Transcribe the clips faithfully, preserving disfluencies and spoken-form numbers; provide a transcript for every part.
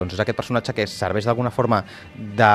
Doncs és aquest personatge que serveix d'alguna forma de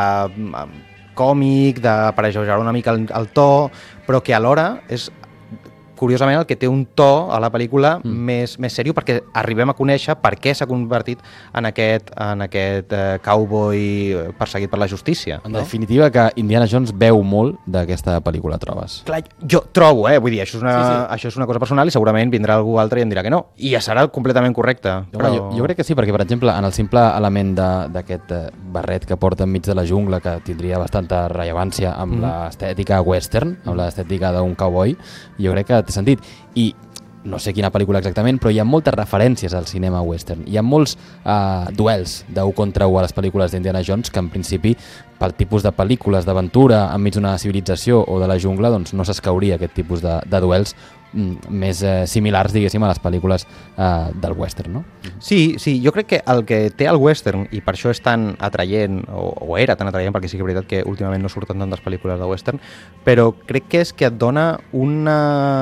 còmic, de per ajeujar una mica el, el to, però que alhora és curiosament el que té un to a la pel·lícula mm. més, més seriós, perquè arribem a conèixer per què s'ha convertit en aquest, en aquest eh, cowboy perseguit per la justícia. En no? definitiva, que Indiana Jones veu molt d'aquesta pel·lícula, trobes? Clar, jo trobo, eh? Vull dir, això és, una, sí, sí. això és una cosa personal i segurament vindrà algú altre i em dirà que no. I ja serà completament correcte. Però... Jo, jo crec que sí, perquè, per exemple, en el simple element d'aquest barret que porta enmig de la jungla, que tindria bastanta rellevància amb mm. l'estètica western, amb l'estètica d'un cowboy, jo crec que té sentit. I no sé quina pel·lícula exactament, però hi ha moltes referències al cinema western. Hi ha molts uh, duels d'un contra u a les pel·lícules d'Indiana Jones que en principi pel tipus de pel·lícules d'aventura enmig d'una civilització o de la jungla doncs no s'escauria aquest tipus de, de duels mm, més eh, similars, diguéssim, a les pel·lícules eh, del western, no? Sí, sí, jo crec que el que té el western, i per això és tan atraient, o, o era tan atraient, perquè sí que és veritat que últimament no surten tantes pel·lícules de western, però crec que és que et dona una,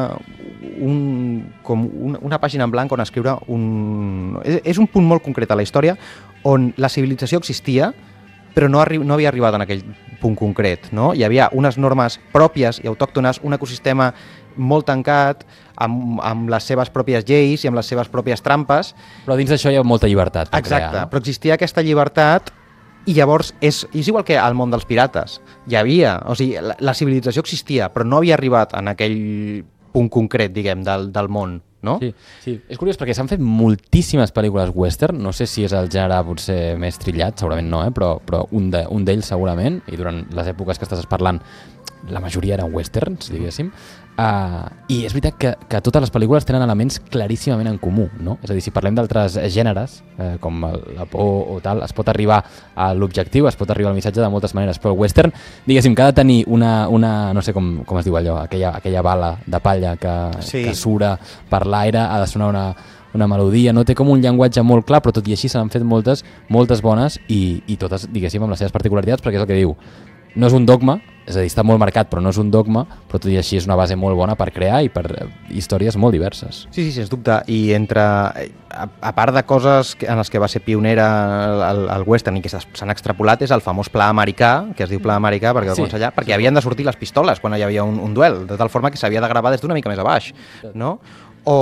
un, com una, una pàgina en blanc on escriure un... És, és un punt molt concret a la història on la civilització existia, però no, arri no havia arribat en aquell punt concret, no? Hi havia unes normes pròpies i autòctones, un ecosistema molt tancat, amb, amb les seves pròpies lleis i amb les seves pròpies trampes. Però dins d'això hi ha molta llibertat per Exacte, crear, no? Però existia aquesta llibertat i llavors és, és igual que al món dels pirates. Hi havia, o sigui, la, la civilització existia, però no havia arribat en aquell punt concret, diguem, del, del món. No? Sí, sí. És curiós perquè s'han fet moltíssimes pel·lícules western, no sé si és el gènere potser més trillat, segurament no, eh? però, però un d'ells de, un segurament, i durant les èpoques que estàs parlant la majoria eren westerns, diguéssim, uh, i és veritat que, que totes les pel·lícules tenen elements claríssimament en comú, no? És a dir, si parlem d'altres gèneres, eh, com la por o tal, es pot arribar a l'objectiu, es pot arribar al missatge de moltes maneres, però el western, diguéssim, que ha de tenir una, una no sé com, com es diu allò, aquella, aquella bala de palla que, sí. que sura per l'aire, ha de sonar una, una melodia, no té com un llenguatge molt clar, però tot i així se n'han fet moltes, moltes bones i, i totes, diguéssim, amb les seves particularitats, perquè és el que diu, no és un dogma, és a dir, està molt marcat, però no és un dogma, però tot i així és una base molt bona per crear i per eh, històries molt diverses. Sí, sí, sens dubte. I entre, a, a part de coses en les que va ser pionera el, el western i que s'han extrapolat, és el famós pla americà, que es diu pla americà, perquè, sí. allà, perquè havien de sortir les pistoles quan hi havia un, un duel, de tal forma que s'havia de gravar des d'una mica més a baix, no? O,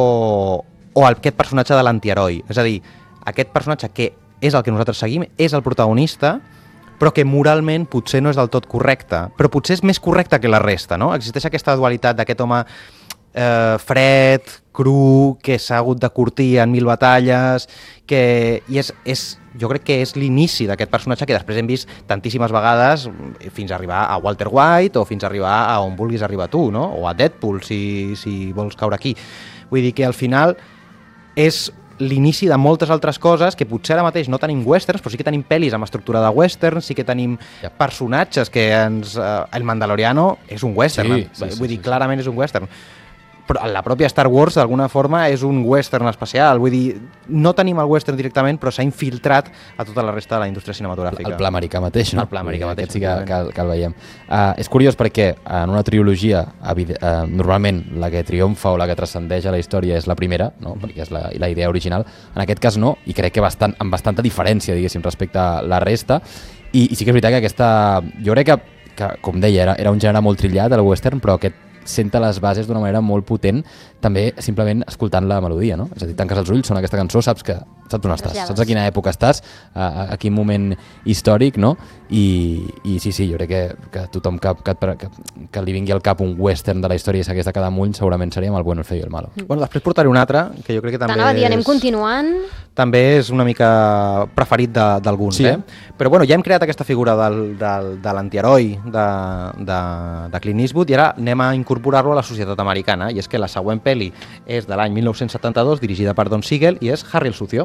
o aquest personatge de l'antiheroi, és a dir, aquest personatge que és el que nosaltres seguim, és el protagonista, però que moralment potser no és del tot correcte, però potser és més correcte que la resta, no? Existeix aquesta dualitat d'aquest home eh, fred, cru, que s'ha hagut de curtir en mil batalles, que i és, és, jo crec que és l'inici d'aquest personatge que després hem vist tantíssimes vegades fins a arribar a Walter White o fins a arribar a on vulguis arribar tu, no? O a Deadpool, si, si vols caure aquí. Vull dir que al final és l'inici de moltes altres coses que potser ara mateix no tenim westerns, però sí que tenim pel·lis amb estructura de western, sí que tenim yep. personatges que ens... Uh, el Mandaloriano és un western, sí, sí, vull sí, dir, sí, clarament sí. és un western. Però la pròpia Star Wars, d'alguna forma, és un western especial. Vull dir, no tenim el western directament, però s'ha infiltrat a tota la resta de la indústria cinematogràfica. El pla americà mateix, no? El pla americà mateix. Aquest sí que, que, que el veiem. Uh, és curiós perquè en una trilogia, uh, normalment la que triomfa o la que transcendeix a la història és la primera, no? Perquè és la, la idea original. En aquest cas no, i crec que bastant, amb bastanta diferència, diguéssim, respecte a la resta. I, i sí que és veritat que aquesta... Jo crec que, que com deia, era, era un gènere molt trillat, el western, però aquest senta les bases d'una manera molt potent, també simplement escoltant la melodia, no? És a dir, tanques els ulls, sona aquesta cançó, saps que saps on estàs, saps a quina època estàs, a, a quin moment històric, no? I, i sí, sí, jo crec que, que tothom que, que, que, que li vingui al cap un western de la història i s'hagués de quedar amb ull, segurament seria amb el bueno, el feo i el malo. Mm. Bueno, després portaré un altre, que jo crec que també T'anava a dir, anem és... continuant. També és una mica preferit d'alguns, sí, eh? Però bueno, ja hem creat aquesta figura del, del, de l'antiheroi de, de, de Clint Eastwood i ara anem a incorporar-lo a la societat americana, i és que la següent pel·li és de l'any mil nou-cents setanta-dos, dirigida per Don Siegel, i és Harry el Sucio.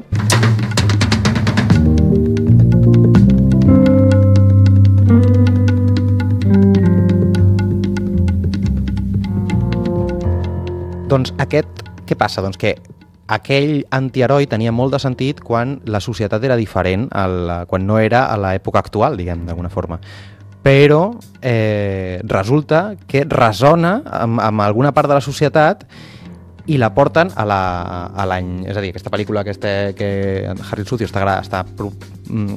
Doncs aquest, què passa? Doncs que aquell antiheroi tenia molt de sentit quan la societat era diferent, el, quan no era a l'època actual, diguem, d'alguna forma. Però eh, resulta que resona amb, amb alguna part de la societat i la porten a la- a l'any... És a dir, aquesta pel·lícula aquesta, que Harry el Sucio està, gra- està pro- mm,